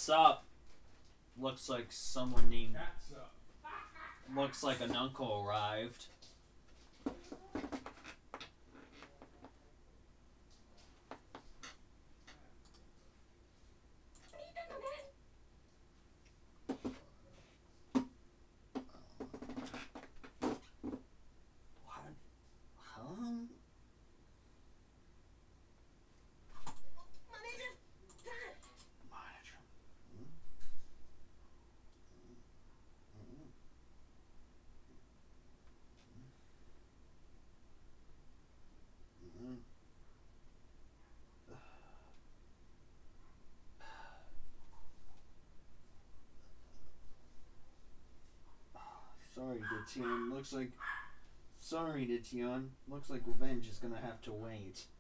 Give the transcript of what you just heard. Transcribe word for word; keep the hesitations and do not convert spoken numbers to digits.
up? Looks like someone named... Cat's up. Looks like an uncle arrived. What? Huh? Sorry, Dition. Looks like... Sorry, Dition. Looks like revenge is gonna have to wait.